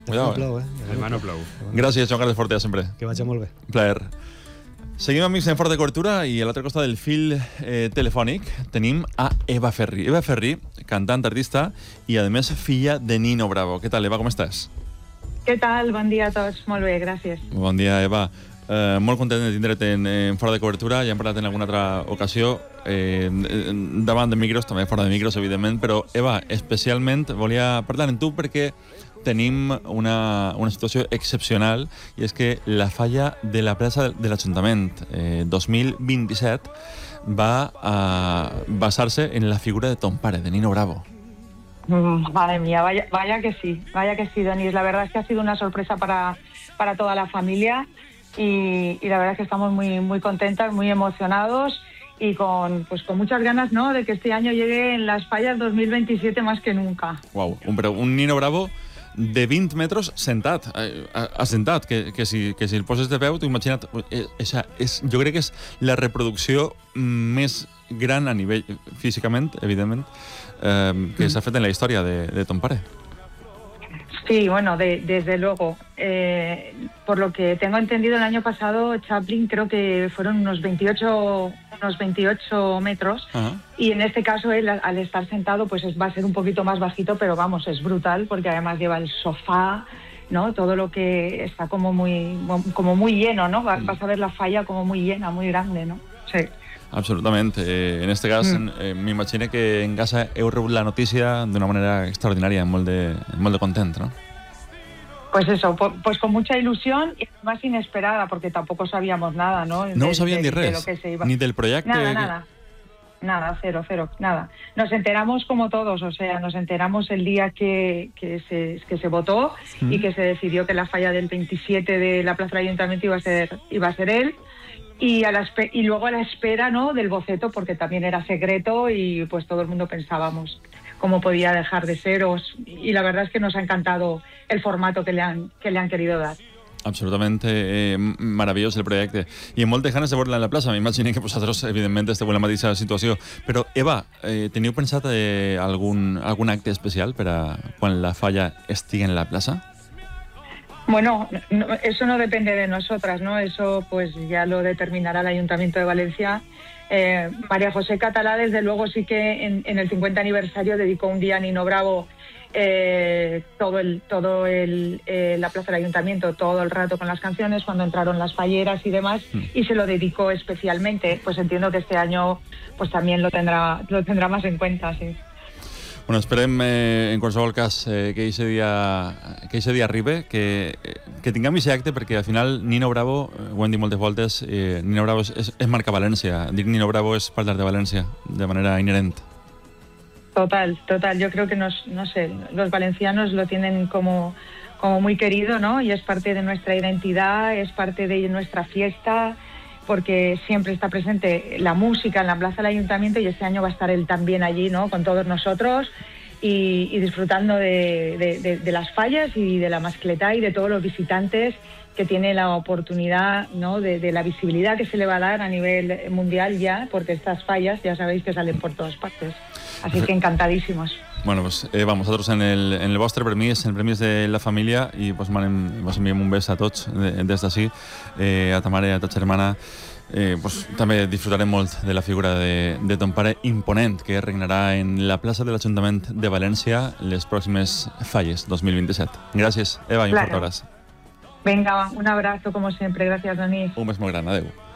Cuidado, Plou, Hermano Plou. Gràcies, Joan Carles Fortea, sempre. Que vagi molt bé. Plaer. Seguim, amics, en Fort de Cobertura, i a l'altra costa del fil telefònic tenim a Eva Ferri. Eva Ferri, cantant, artista i, a més, filla de Nino Bravo. Què tal, Eva, com estàs? Què tal? Bon dia a tots. Molt bé, gràcies. Bon dia, Eva. Molt content de tindre't en Fora de Cobertura. Ja hem parlat en alguna altra ocasió, davant de micros, també fora de micros, evidentment, però, Eva, especialment volia parlar amb tu perquè tenim una situació excepcional, i és que la falla de la plaça de l'Ajuntament 2027 va basar-se en la figura de ton pare, de Nino Bravo. Madre mía, vaya que sí, Denis. La verdad es que ha sido una sorpresa para toda la familia y la verdad es que estamos muy, muy contentas, muy emocionados y con muchas ganas, ¿no?, de que este año llegue en las fallas 2027 más que nunca. Wow, un Nino Bravo de 20 metres sentat, assentat, que si el poses de peu, t'ho imagina't. Jo crec que és la reproducció més gran a nivell físicament, evidentment, que s'ha fet en la història de ton pare. Sí, bueno, desde luego. Por lo que tengo entendido, el año pasado Chaplin creo que fueron unos 28 metros. Uh-huh. Y en este caso él, al estar sentado, pues va a ser un poquito más bajito, pero vamos, es brutal porque además lleva el sofá, ¿no? Todo lo que está como muy lleno, ¿no? Vas a ver la falla como muy llena, muy grande, ¿no? Sí. Absolutament. En este cas, m'imagino que en casa heu rebut la notícia d'una manera extraordinària, molt de content, ¿no? Pues eso, pues con mucha ilusión y más inesperada, porque tampoco sabíamos nada, ¿no? No sabían ni res, ni del proyecto. Nada, cero, nada. Nos enteramos como todos, o sea, nos enteramos el día que se votó y que se decidió que la falla del 27 de la Plaza del Ayuntamiento iba a ser él. Y luego a la espera, ¿no?, del boceto, porque también era secreto y pues todo el mundo pensábamos cómo podía dejar de ser. Y la verdad es que nos ha encantado el formato que le han querido dar. Absolutament meravellós el projecte. I amb moltes ganes de veure-la en la plaça. M'imagino que vosaltres, evidentment, esteu en la mateixa situació. Però, Eva, teniu pensat algun acte especial per a quan la falla estigui en la plaça? Bueno, eso no depende de nosotras, ¿no? Eso pues ya lo determinará el Ayuntamiento de Valencia. María José Catalá, desde luego, sí que en el 50 aniversario dedicó un día a Nino Bravo, la plaza del Ayuntamiento, todo el rato con las canciones, cuando entraron las falleras y demás, y se lo dedicó especialmente. Pues entiendo que este año pues también lo tendrá más en cuenta, sí. Bueno, esperem, en qualsevol cas, que aquest dia arribi, que tinguem aquest acte, perquè al final Nino Bravo, ho hem dit moltes voltes, Nino Bravo és marca València. Dir Nino Bravo és parlar de València de manera inherent. Total. Yo creo que no sé, los valencianos lo tienen como muy querido, ¿no? Y es parte de nuestra identidad, es parte de nuestra fiesta, porque siempre está presente la música en la Plaza del Ayuntamiento y este año va a estar él también allí, ¿no?, con todos nosotros y disfrutando de las fallas y de la mascletá y de todos los visitantes que tiene la oportunidad, ¿no?, de la visibilidad que se le va a dar a nivel mundial ya, porque estas fallas ya sabéis que salen por todas partes. Así que encantadísimos. Bueno, pues Eva, nosaltres en el vostre permís, en el permís de la família, i pues, vos enviem un bes a tots des d'ací, a ta mare i a ta germana. Pues, també disfrutarem molt de la figura de ton pare imponent, que regnarà en la plaça de l'Ajuntament de València les pròximes falles 2027. Gràcies, Eva, i un fort abraç. Venga, un abrazo como siempre. Gracias, Dani. Un mes molt gran. Adéu.